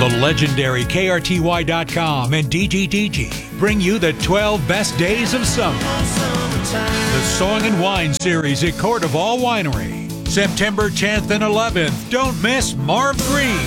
The legendary KRTY.com and DGDG bring you the 12 best days of summer. The Song and Wine Series at Court of All Winery. September 10th and 11th. Don't miss Marv Green.